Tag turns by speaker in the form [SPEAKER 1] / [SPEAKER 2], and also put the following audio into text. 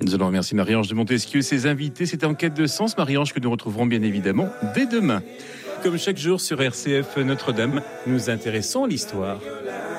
[SPEAKER 1] Nous allons remercier Marie-Ange de Montesquieu, ses invités. C'était En quête de sens, Marie-Ange, que nous retrouverons bien évidemment dès demain. Comme chaque jour sur RCF Notre-Dame, nous intéressons à l'histoire.